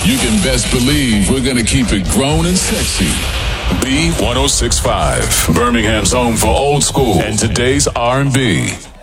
You can best believe we're going to keep it grown and sexy. B1065, Birmingham's home for old school and today's R&B.